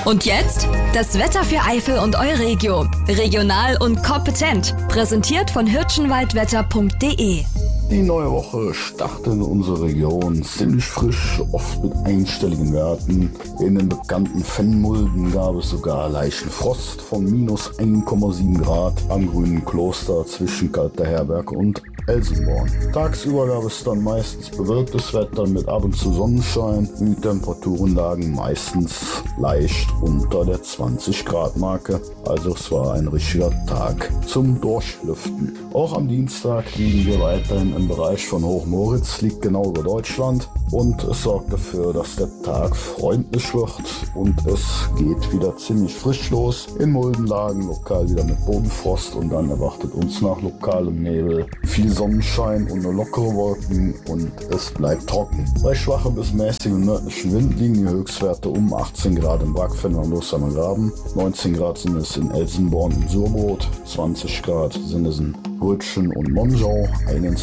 Und jetzt das Wetter für Eifel und Euregio. Regional und kompetent. Präsentiert von hirschenwaldwetter.de. Die neue Woche startet in unserer Region ziemlich frisch, oft mit einstelligen Werten. In den bekannten Fennmulden gab es sogar leichten Frost von minus 1,7 Grad am Grünen Kloster zwischen Kalterherberg und Elsenborn. Tagsüber gab es dann meistens bewölktes Wetter mit ab und zu Sonnenschein. Die Temperaturen lagen meistens leicht unter der 20 Grad Marke. Also es war ein richtiger Tag zum Durchlüften. Auch am Dienstag liegen wir weiterhin im Bereich von Hochmoritz, liegt genau über Deutschland. Und es sorgt dafür, dass der Tag freundlich wird und es geht wieder ziemlich frisch los. In Muldenlagen lokal wieder mit Bodenfrost und dann erwartet uns nach lokalem Nebel viel Sonnenschein und nur lockere Wolken und es bleibt trocken. Bei schwachem bis mäßigem nördlichen Wind liegen die Höchstwerte um 18 Grad im Brackfenner und Lossheimer Graben, 19 Grad sind es in Elsenborn und Surbrot, 20 Grad sind es in Rütschen und Monschau, 21